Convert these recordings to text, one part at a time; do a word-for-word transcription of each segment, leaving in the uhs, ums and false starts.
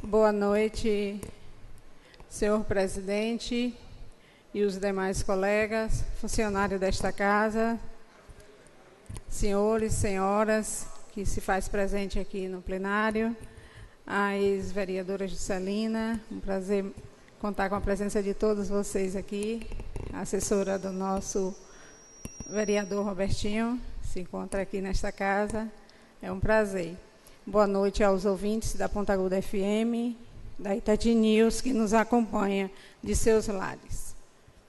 Boa noite, senhor presidente e os demais colegas, funcionários desta casa, senhores, senhoras, que se faz presente aqui no plenário, a ex-vereadora Juscelina, um prazer contar com a presença de todos vocês aqui, a assessora do nosso vereador Robertinho, se encontra aqui nesta casa, é um prazer. Boa noite aos ouvintes da Ponta Aguda F M, da Itati News, que nos acompanha de seus lares.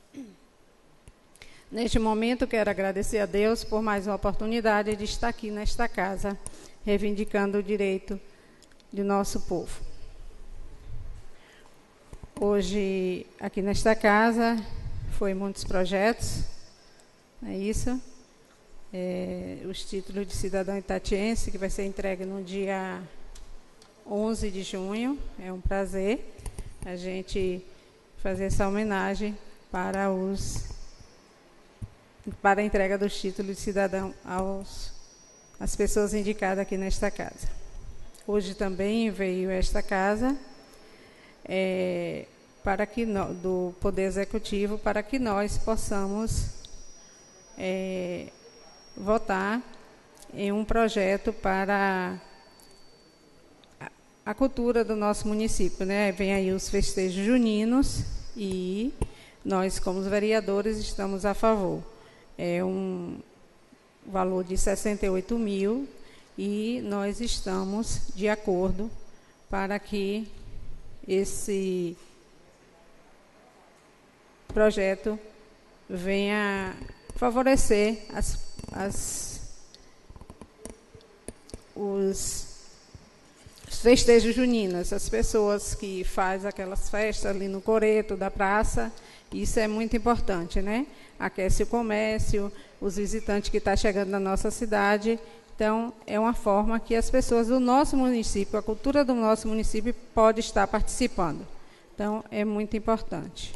Neste momento, quero agradecer a Deus por mais uma oportunidade de estar aqui nesta casa, reivindicando o direito do nosso povo. Hoje, aqui nesta casa, foi muitos projetos, não é isso? É, os títulos de cidadão itatiense, que vai ser entregue no dia onze de junho. É um prazer a gente fazer essa homenagem para, os, para a entrega dos títulos de cidadão aos, às pessoas indicadas aqui nesta casa. Hoje também veio esta casa é, para que no, do Poder Executivo para que nós possamos é, votar em um projeto para a, a cultura do nosso município, né? Vem aí os festejos juninos e nós, como os vereadores, estamos a favor. É um valor de sessenta e oito mil e nós estamos de acordo para que esse projeto venha favorecer as As, os festejos juninos, as pessoas que fazem aquelas festas ali no coreto da praça, isso é muito importante, né? Aquece o comércio, os visitantes que estão chegando na nossa cidade. Então, é uma forma que as pessoas do nosso município, a cultura do nosso município, pode estar participando. Então, é muito importante.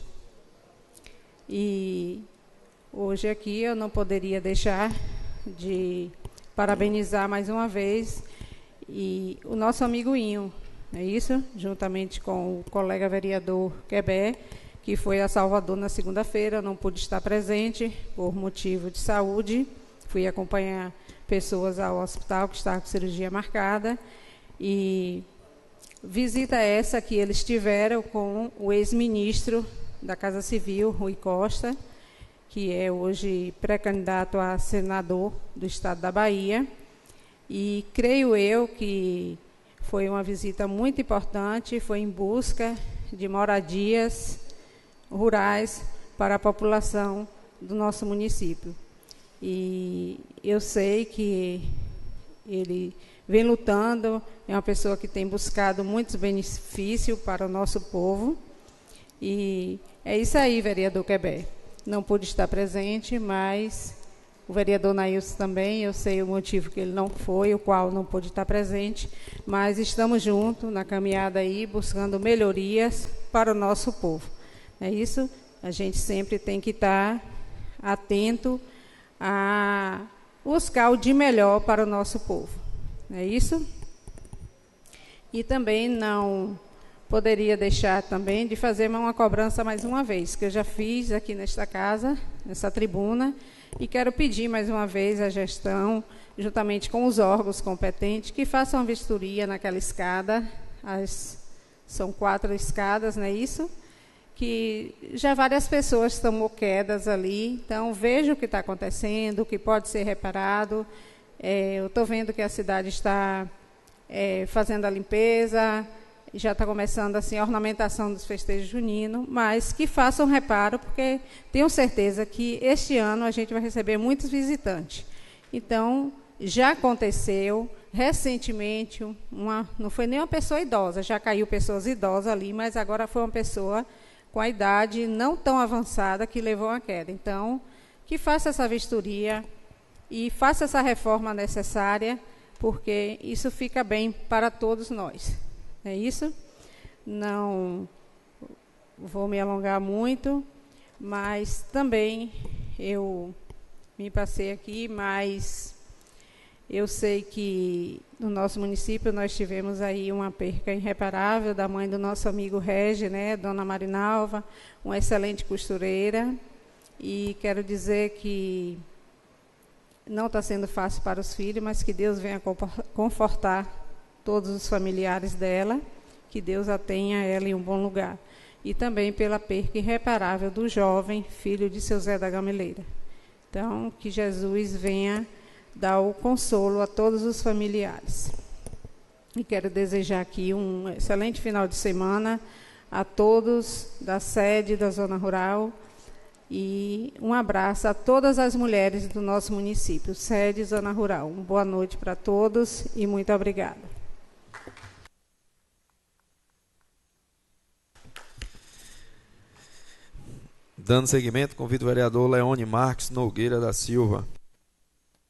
E hoje aqui eu não poderia deixar de parabenizar mais uma vez e o nosso amigo Inho, é isso? Juntamente com o colega vereador Quebé, que foi a Salvador na segunda-feira, não pude estar presente por motivo de saúde, fui acompanhar pessoas ao hospital que estavam com cirurgia marcada, e visita essa que eles tiveram com o ex-ministro da Casa Civil, Rui Costa, que é hoje pré-candidato a senador do estado da Bahia, e creio eu que foi uma visita muito importante, foi em busca de moradias rurais para a população do nosso município. E eu sei que ele vem lutando, é uma pessoa que tem buscado muitos benefícios para o nosso povo, e é isso aí, vereador Quebé. Não pude estar presente, mas o vereador Nailson também, eu sei o motivo que ele não foi, o qual não pôde estar presente, mas estamos juntos na caminhada aí, buscando melhorias para o nosso povo. É isso? A gente sempre tem que estar atento a buscar o de melhor para o nosso povo. É isso? E também não poderia deixar também de fazer uma cobrança mais uma vez, que eu já fiz aqui nesta casa, nessa tribuna, e quero pedir mais uma vez à gestão, juntamente com os órgãos competentes, que façam uma vistoria naquela escada, as, são quatro escadas, não é isso? Que já várias pessoas estão moquedas ali, então veja o que está acontecendo, o que pode ser reparado. É, eu estou vendo que a cidade está é, fazendo a limpeza, já está começando assim, a ornamentação dos festejos juninos, mas que façam reparo, porque tenho certeza que este ano a gente vai receber muitos visitantes. Então, já aconteceu recentemente, uma, não foi nem uma pessoa idosa, já caiu pessoas idosas ali, mas agora foi uma pessoa com a idade não tão avançada que levou a queda. Então, que faça essa vistoria e faça essa reforma necessária, porque isso fica bem para todos nós. É isso? Não vou me alongar muito, mas também eu me passei aqui, mas Eu sei que no nosso município nós tivemos aí uma perca irreparável da mãe do nosso amigo Regi, né, Dona Marinalva, uma excelente costureira, e quero dizer que não está sendo fácil para os filhos, mas que Deus venha confortar todos os familiares dela, que Deus a tenha ela em um bom lugar. E também pela perca irreparável do jovem filho de seu Zé da Gameleira. Então, que Jesus venha dar o consolo a todos os familiares. E quero desejar aqui um excelente final de semana a todos da sede da Zona Rural e um abraço a todas as mulheres do nosso município, sede Zona Rural. Uma boa noite para todos e muito obrigada. Dando seguimento, convido o vereador Leone Marques Nogueira da Silva.